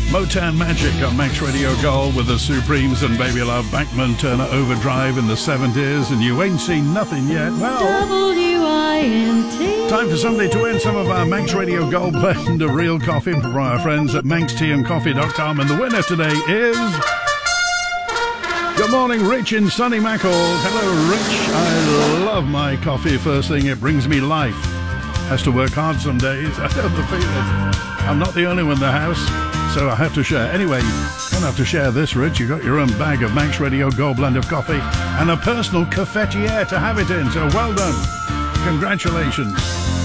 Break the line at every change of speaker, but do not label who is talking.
Motown Magic on Max Radio Gold with the Supremes and Baby Love, Bachman Turner Overdrive in the 70s, and you ain't seen nothing yet. Well,
WINT.
Time for somebody to win some of our Manx Radio Gold blend of real coffee from our friends at manxteaandcoffee.com, and the winner today is... Good morning, Rich in sunny Mackle. Hello, Rich. I love my coffee first thing. It brings me life. Has to work hard some days. I have the feeling. I'm not the only one in the house, so I have to share. Anyway, you don't have to share this, Rich. You got your own bag of Manx Radio Gold blend of coffee and a personal cafetiere to have it in. So well done. Congratulations.